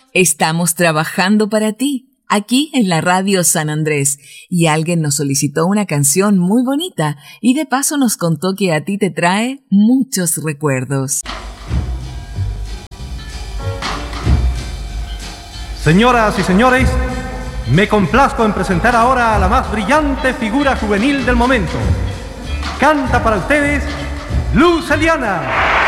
Estamos trabajando para ti, aquí en la Radio San Andrés, y alguien nos solicitó una canción muy bonita y de paso nos contó que a ti te trae muchos recuerdos. Señoras y señores, me complazco en presentar ahora a la más brillante figura juvenil del momento. Canta para ustedes Luz Eliana.